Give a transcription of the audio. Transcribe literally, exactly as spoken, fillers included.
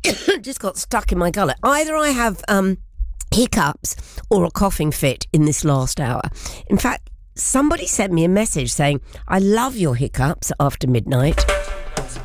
just got stuck in my gullet. Either I have um, hiccups or a coughing fit in this last hour. In fact, somebody sent me a message saying, I love your hiccups after midnight.